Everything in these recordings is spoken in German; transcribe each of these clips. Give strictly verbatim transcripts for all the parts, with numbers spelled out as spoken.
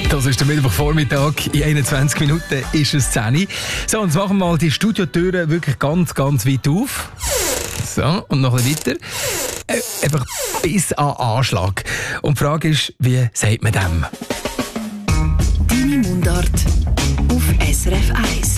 Das ist der Mittwochvormittag. In einundzwanzig Minuten ist es zehn Uhr. So, und jetzt machen wir mal die Studiotüren wirklich ganz, ganz weit auf. So, und noch ein bisschen weiter. Äh, einfach bis an Anschlag. Und die Frage ist, wie sagt man dem? Deine Mundart auf S R F eins.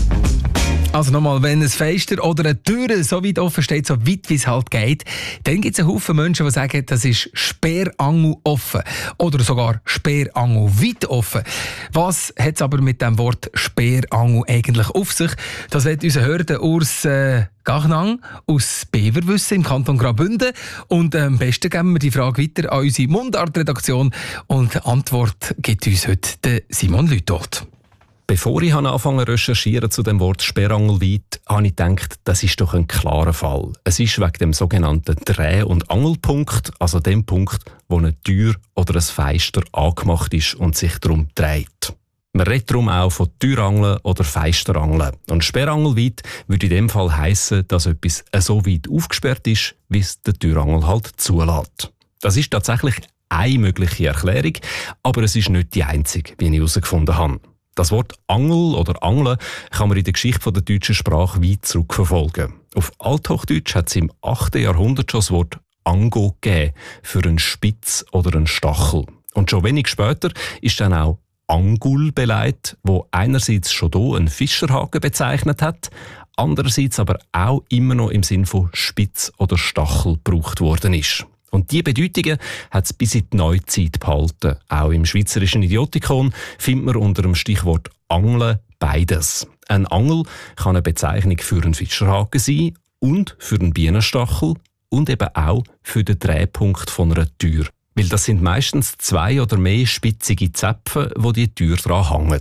Also nochmal, wenn ein Fenster oder eine Tür so weit offen steht, so weit wie es halt geht, dann gibt es einen Haufen Menschen, die sagen, das ist Sperrangel offen. Oder sogar Sperrangel weit offen. Was hat es aber mit dem Wort Sperrangel eigentlich auf sich? Das wird unser Hörer Urs äh, Gachnang aus Beverwissen im Kanton Graubünden. Und äh, am besten geben wir die Frage weiter an unsere Mundart-Redaktion. Und die Antwort gibt uns heute der Simon Lütold. Bevor ich angefangen zu recherchieren zu dem Wort Sperrangelweit, habe ich gedacht, das ist doch ein klarer Fall. Es ist wegen dem sogenannten Dreh- und Angelpunkt, also dem Punkt, wo eine Tür oder ein Fenster angemacht ist und sich darum dreht. Man redet darum auch von Türangeln oder Fensterangeln. Und Sperrangelweit würde in dem Fall heissen, dass etwas so weit aufgesperrt ist, wie es der Türangel halt zulässt. Das ist tatsächlich eine mögliche Erklärung, aber es ist nicht die einzige, wie ich herausgefunden habe. Das Wort Angel oder Angeln kann man in der Geschichte der deutschen Sprache weit zurückverfolgen. Auf Althochdeutsch hat es im achten Jahrhundert schon das Wort Ango gegeben für einen Spitz oder einen Stachel. Und schon wenig später ist dann auch Angul beleidigt, wo einerseits schon hier einen Fischerhaken bezeichnet hat, andererseits aber auch immer noch im Sinn von Spitz oder Stachel gebraucht worden ist. Und diese Bedeutungen hat es bis in die Neuzeit behalten. Auch im schweizerischen Idiotikon findet man unter dem Stichwort Angeln beides. Ein Angel kann eine Bezeichnung für einen Fischerhaken sein und für einen Bienenstachel und eben auch für den Drehpunkt von einer Tür. Weil das sind meistens zwei oder mehr spitzige Zäpfe, wo die Tür dran hängen.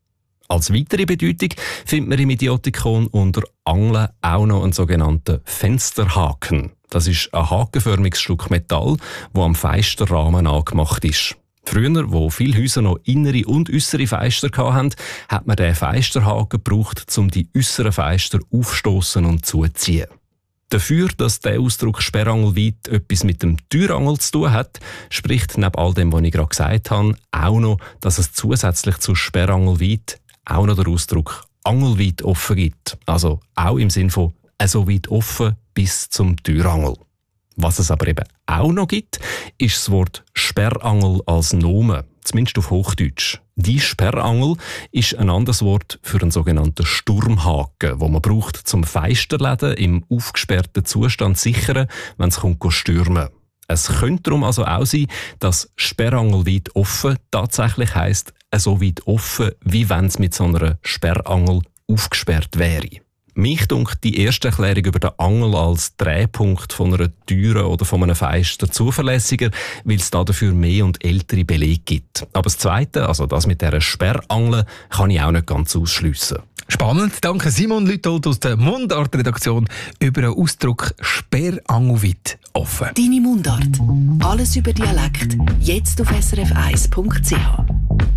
Als weitere Bedeutung findet man im Idiotikon unter Angeln auch noch einen sogenannten Fensterhaken. Das ist ein hakenförmiges Stück Metall, das am Fensterrahmen angemacht ist. Früher, wo viele Häuser noch innere und äußere Fenster hatten, hat man diesen Fensterhaken gebraucht, um die äußeren Fenster aufstoßen und zuziehen. Dafür, dass der Ausdruck Sperrangelweit etwas mit dem Türangel zu tun hat, spricht neben all dem, was ich gerade gesagt habe, auch noch, dass es zusätzlich zu Sperrangelweit auch noch den Ausdruck Angelweit offen gibt. Also auch im Sinn von so weit offen bis zum Türangel. Was es aber eben auch noch gibt, ist das Wort Sperrangel als Nomen, zumindest auf Hochdeutsch. Die Sperrangel ist ein anderes Wort für einen sogenannten Sturmhaken, den man braucht, zum Fensterläden im aufgesperrten Zustand sichern, wenn es kommt stürmen. Es könnte darum also auch sein, dass Sperrangel weit offen tatsächlich heisst, so weit offen, wie wenn es mit so einer Sperrangel aufgesperrt wäre. Mich dunkt die erste Erklärung über den Angel als Drehpunkt von einer Türe oder von einem Fenster zuverlässiger, weil es dafür mehr und ältere Belege gibt. Aber das Zweite, also das mit dieser Sperrangel, kann ich auch nicht ganz ausschliessen. Spannend. Danke Simon Lütold aus der Mundart-Redaktion über den Ausdruck Sperrangelweit offen. Deine Mundart. Alles über Dialekt. Jetzt auf S R F eins Punkt C H.